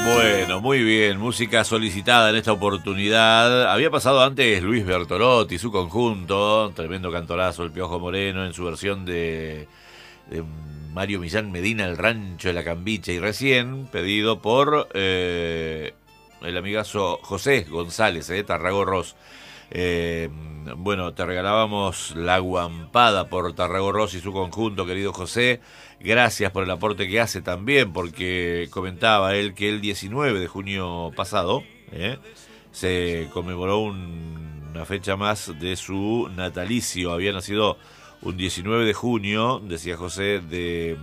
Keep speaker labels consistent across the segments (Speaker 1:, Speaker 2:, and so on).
Speaker 1: Bueno, muy bien, música solicitada en esta oportunidad. Había pasado antes Luis Bertolotti, su conjunto, tremendo cantorazo, el Piojo Moreno, en su versión de Mario Millán Medina, El Rancho de la Cambicha, y recién pedido por el amigazo José González, Tarragó Ross. Bueno, te regalábamos La Guampada por Tarragó Ross y su conjunto, querido José. Gracias por el aporte que hace también, porque comentaba él que el 19 de junio pasado se conmemoró una fecha más de su natalicio. Había nacido un 19 de junio, decía José, de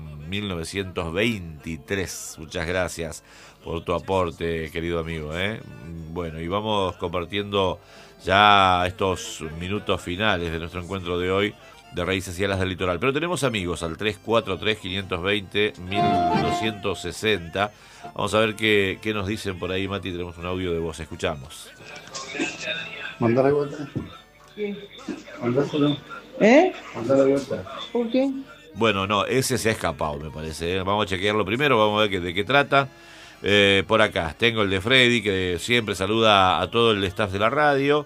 Speaker 1: 1923. Muchas gracias por tu aporte, querido amigo. Bueno, y vamos compartiendo ya estos minutos finales de nuestro encuentro de hoy de Raíces y Alas del Litoral. Pero tenemos amigos al 343-520-1260. Vamos a ver qué nos dicen por ahí, Mati. Tenemos un audio de voz, escuchamos.
Speaker 2: Mandar vuelta.
Speaker 3: ¿Qué?
Speaker 2: Mandáselo. Mandar vuelta.
Speaker 3: ¿Por qué?
Speaker 1: Bueno, no, ese se ha escapado, me parece. Vamos a chequearlo primero, vamos a ver de qué trata. Por acá tengo el de Freddy, que siempre saluda a todo el staff de la radio,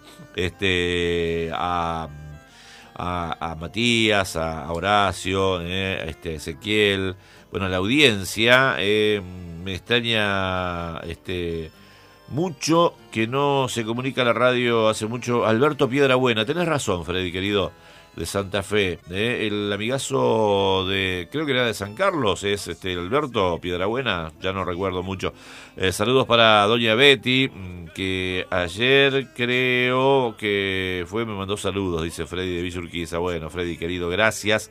Speaker 1: a Matías, a Horacio, a Ezequiel, bueno, a la audiencia. Me extraña mucho que no se comunica a la radio hace mucho. Alberto Piedrabuena, tenés razón, Freddy, querido, de Santa Fe, el amigazo de, creo que era de San Carlos, es Alberto Piedrabuena, ya no recuerdo mucho. Saludos para doña Betty, que ayer creo que me mandó saludos, dice Freddy de Villa Urquiza. Bueno, Freddy, querido, gracias.